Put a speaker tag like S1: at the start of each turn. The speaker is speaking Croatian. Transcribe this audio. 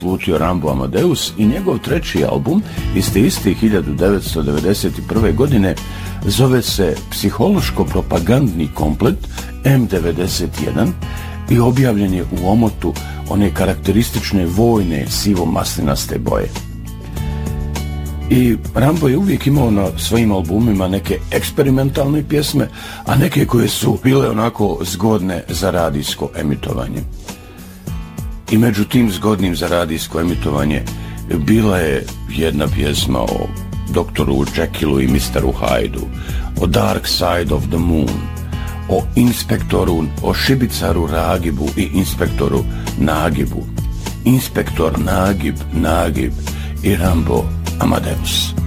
S1: zvučio Rambo Amadeus i njegov treći album iz te iste 1991. godine zove se Psihološko-propagandni komplet M91 i objavljen je u omotu one karakteristične vojne sivo-maslinaste boje. I Rambo je uvijek imao na svojim albumima neke eksperimentalne pjesme, a neke koje su bile onako zgodne za radijsko emitovanje. I među tim zgodnim za radijsko emitovanje bila je jedna pjesma o doktoru Jekyllu i Mr. Hyde-u, o Dark Side of the Moon, o inspektoru, o šibicaru Ragibu i inspektoru Nagibu. Inspektor Nagib i Rambo Amadeus.